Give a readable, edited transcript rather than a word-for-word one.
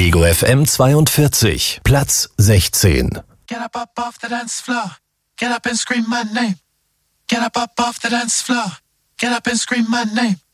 Ego FM 42, Platz 16. Get up off the dance floor. Get up and scream my name. Get up off the dance floor. Get up and scream my name.